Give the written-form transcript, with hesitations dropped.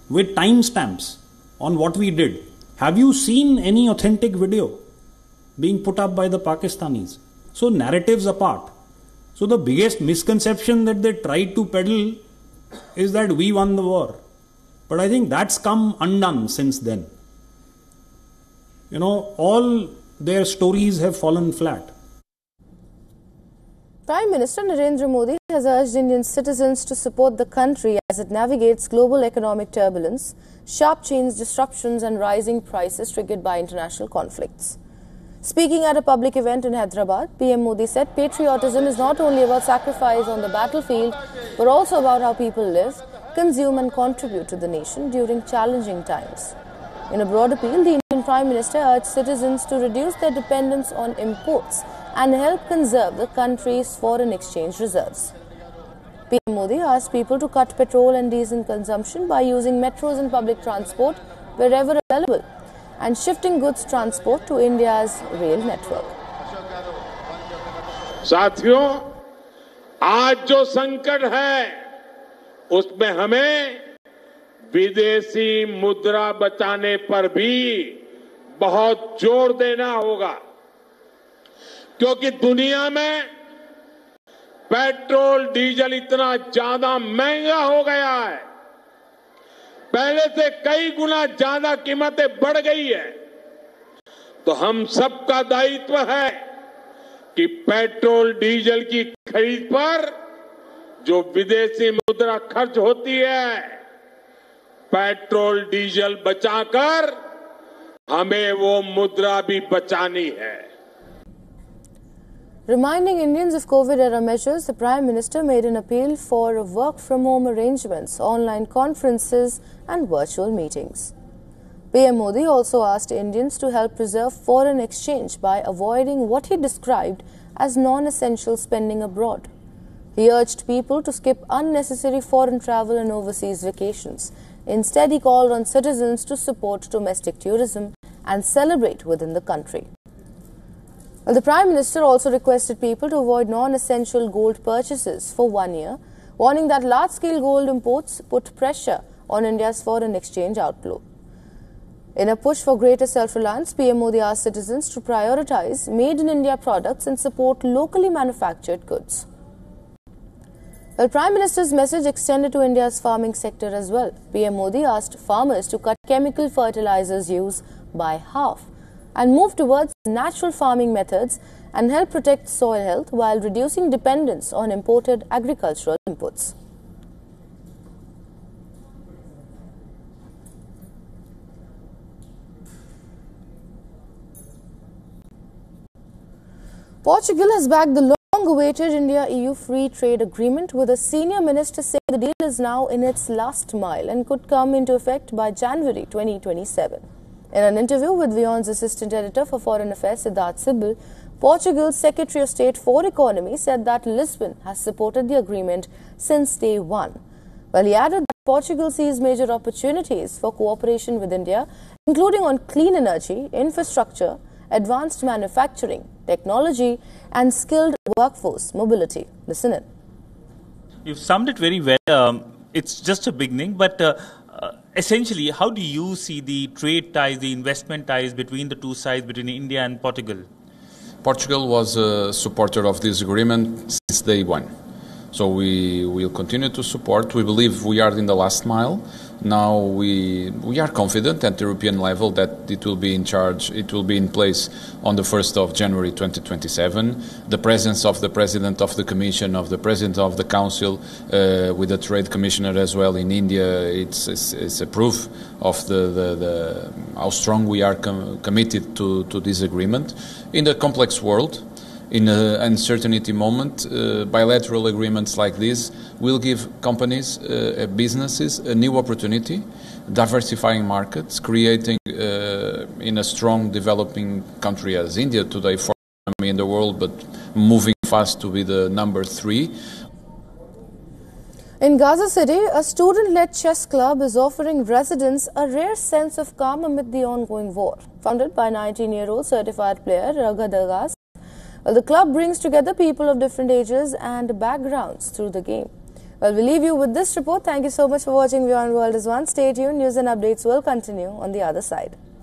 with timestamps on what we did. Have you seen any authentic video being put up by the Pakistanis? So narratives apart. So the biggest misconception that they tried to peddle is that we won the war. But I think that's come undone since then. All their stories have fallen flat. Prime Minister Narendra Modi has urged Indian citizens to support the country as it navigates global economic turbulence, sharp change disruptions and rising prices triggered by international conflicts. Speaking at a public event in Hyderabad, PM Modi said patriotism is not only about sacrifice on the battlefield, but also about how people live, consume and contribute to the nation during challenging times. In a broad appeal, the Indian Prime Minister urged citizens to reduce their dependence on imports and help conserve the country's foreign exchange reserves. PM Modi asked people to cut petrol and diesel consumption by using metros and public transport wherever available and shifting goods transport to India's rail network. साथियों, आज जो संकट है उसमें हमें विदेशी मुद्रा बचाने पर भी बहुत जोर देना होगा, क्योंकि दुनिया में पेट्रोल डीजल इतना ज्यादा महंगा हो गया है, पहले से कई गुना ज्यादा कीमतें बढ़ गई है। तो हम सबका दायित्व है कि पेट्रोल डीजल की खरीद पर जो विदेशी मुद्रा खर्च होती है, पेट्रोल डीजल बचाकर हमें वो मुद्रा भी बचानी है। Reminding Indians of COVID-era measures, the Prime Minister made an appeal for work-from-home arrangements, online conferences and virtual meetings. PM Modi also asked Indians to help preserve foreign exchange by avoiding what he described as non-essential spending abroad. He urged people to skip unnecessary foreign travel and overseas vacations. Instead, he called on citizens to support domestic tourism and celebrate within the country. Well, the Prime Minister also requested people to avoid non-essential gold purchases for 1 year, warning that large-scale gold imports put pressure on India's foreign exchange outflow. In a push for greater self-reliance, PM Modi asked citizens to prioritize made-in-India products and support locally manufactured goods. The Prime Minister's message extended to India's farming sector as well. PM Modi asked farmers to cut chemical fertilizers use by half and move towards natural farming methods and help protect soil health while reducing dependence on imported agricultural inputs. Portugal has backed the long-awaited India-EU free trade agreement, with a senior minister saying the deal is now in its last mile and could come into effect by January 2027. In an interview with WION's assistant editor for Foreign Affairs, Siddharth Sibal, Portugal's Secretary of State for Economy said that Lisbon has supported the agreement since day one. Well, he added that Portugal sees major opportunities for cooperation with India, including on clean energy, infrastructure, advanced manufacturing, technology and skilled workforce mobility. Listen in. You've summed it very well. It's just a beginning, but essentially, how do you see the trade ties, the investment ties between the two sides, between India and Portugal? Portugal was a supporter of this agreement since day one. So we will continue to support. We believe we are in the last mile. Now we are confident at the European level that it will be in place on the 1st of January 2027. The presence of the President of the Commission, of the President of the Council, with the Trade Commissioner as well in India, it's a proof of how strong we are committed to this agreement. In a complex world, in an uncertainty moment, bilateral agreements like this will give companies, businesses a new opportunity, diversifying markets, creating in a strong developing country as India today, for economy in the world, but moving fast to be the number 3. In Gaza City, a student-led chess club is offering residents a rare sense of calm amid the ongoing war. Founded by 19-year-old certified player Raghad Agas, the club brings together people of different ages and backgrounds through the game. Well, we leave you with this report. Thank you so much for watching Beyond World is One. Stay tuned. News and updates will continue on the other side.